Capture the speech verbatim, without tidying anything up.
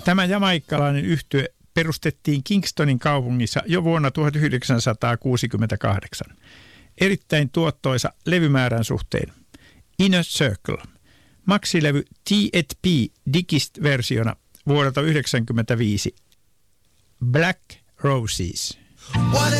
Tämä jamaikkalainen yhtye perustettiin Kingstonin kaupungissa jo vuonna tuhatyhdeksänsataakuusikymmentäkahdeksan. Erittäin tuottoisa levymäärän suhteen. Inner Circle. Maksilevy T and P Digist-versiona vuodelta yhdeksänkymmentäviisi. Black Roses.